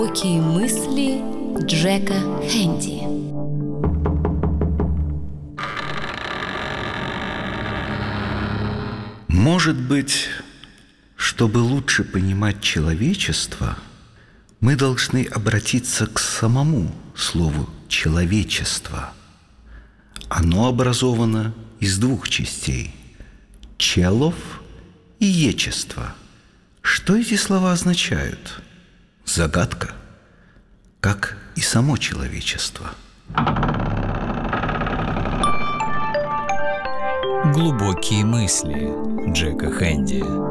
Глубокие мысли Джека Хенди. Может быть, чтобы лучше понимать человечество, мы должны обратиться к самому слову «человечество». Оно образовано из двух частей – «челов» и «ечество». Что эти слова означают? Загадка, как и само человечество. Глубокие мысли Джека Хенди.